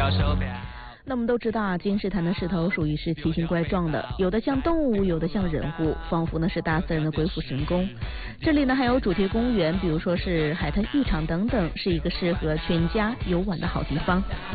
那我们都知道啊，金石潭的石头属于是奇形怪状的，有的像动物，有的像人物，仿佛呢是大自然的鬼斧神工。这里呢还有主题公园，比如说是海滩浴场等等，是一个适合全家游玩的好地方。